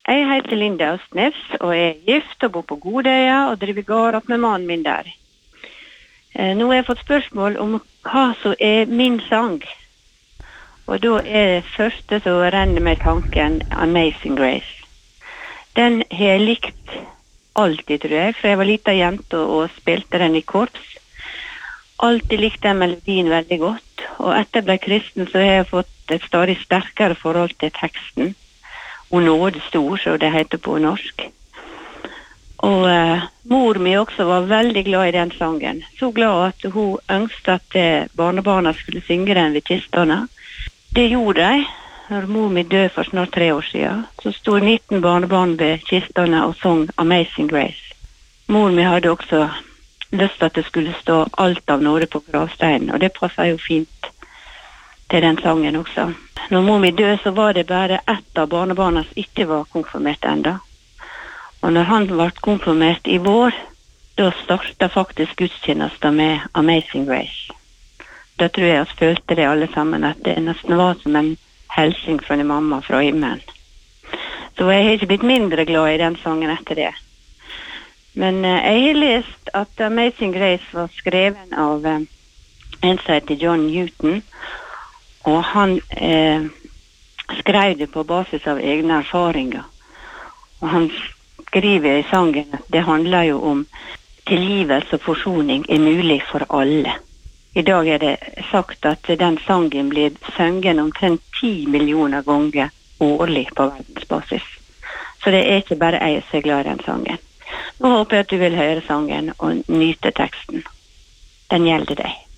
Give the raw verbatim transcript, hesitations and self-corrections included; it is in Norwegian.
Jeg heter Linda Østnes, og jeg er gift og bor på Godøya og driver gård opp med mannen min der. Eh, nå har jeg fått spørsmål om hva som er min sang. Og da er det første som renner med tanken Amazing Grace. Den har jeg likt alltid, tror jeg, for jeg var liten jente og spilte den i korps. Alltid likte den melodien veldig godt, og etter jeg ble kristen så har jeg fått et stadig sterkere forhold til teksten. Og nåde stor, så det heter på norsk. Og eh, mor mi også var veldig glad i den sangen. Så glad at hun ønsket at eh, barnebarna skulle synge den ved kistene. Det gjorde de. Når mor mi døde for snart tre år siden, så stod nitten barnebarn ved kistene og sang Amazing Grace. Mor mi hadde også lyst til at det skulle stå alt av nåde på gravsteinen, og det passet jo fint til den sangen også. Når mor mi døde, så var det bare ett av barnebarna som ikke var konfirmert enda. Og når han ble konfirmert i vår, da startet faktisk gudstjenesten med Amazing Grace. Da tror jeg at følte det alle sammen, at det nesten var som en helsing fra en mamma fra himmelen. Så jeg har ikke blitt mindre glad i den sangen etter det. Men eh, jeg har lest at Amazing Grace var skreven av eh, en som heter John Newton, og han eh, skrev det på basis av egne erfaringer. Og han skriver i sangen at det handler jo om tilgivelse og forsoning er mulig for alle. I dag er det sagt at den sangen blir sunget omtrent ti millioner ganger årlig på verdensbasis. Så det er ikke bare jeg som er glad i den sangen. Nå håper jeg at du vil høre sangen og nyte teksten. Den gjelder deg.